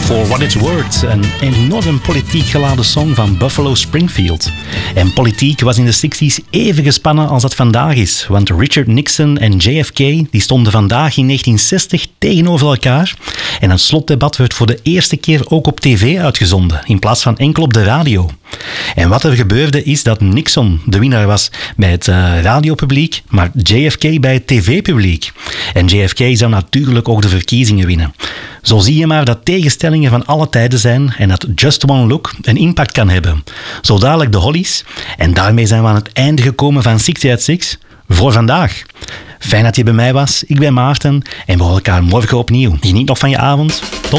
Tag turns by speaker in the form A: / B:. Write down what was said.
A: For What It's Worth, een enorm politiek geladen song van Buffalo Springfield. En politiek was in de 60s even gespannen als dat vandaag is, want Richard Nixon en JFK die stonden vandaag in 1960 tegenover elkaar en het slotdebat werd voor de eerste keer ook op tv uitgezonden, in plaats van enkel op de radio. En wat er gebeurde is dat Nixon de winnaar was bij het radiopubliek, maar JFK bij het tv-publiek. En JFK zou natuurlijk ook de verkiezingen winnen. Zo zie je maar dat tegenstellingen van alle tijden zijn en dat Just One Look een impact kan hebben. Zo dadelijk de Hollies. En daarmee zijn we aan het einde gekomen van 60 at 6 voor vandaag. Fijn dat je bij mij was. Ik ben Maarten en we horen elkaar morgen opnieuw. Geniet nog van je avond. Tot